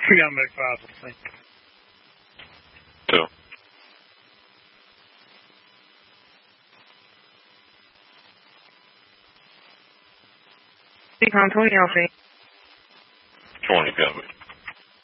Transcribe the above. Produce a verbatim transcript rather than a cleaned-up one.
We gotta make five, I think. Two. Decon twenty on scene. twenty, copy.